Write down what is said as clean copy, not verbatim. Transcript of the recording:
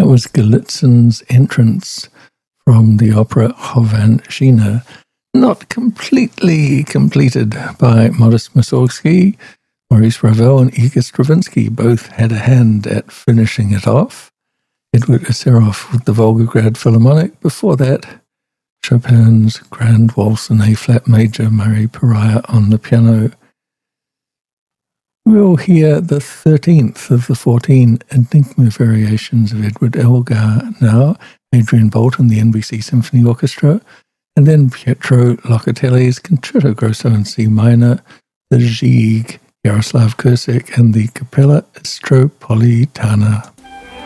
That was Golitsyn's entrance from the opera Chovanshchina, not completely completed by Modest Mussorgsky. Maurice Ravel and Igor Stravinsky both had a hand at finishing it off. Edward Isserov with the Volgograd Philharmonic. Before that, Chopin's Grand Waltz in A-flat major, Murray Pariah on the piano. We'll hear the 13th of the 14 Enigma variations of Edward Elgar now, Adrian Boult and the NBC Symphony Orchestra, and then Pietro Locatelli's Concerto Grosso in C minor, the Gigue, Yaroslav Kursik, and the Capella Istropolitana.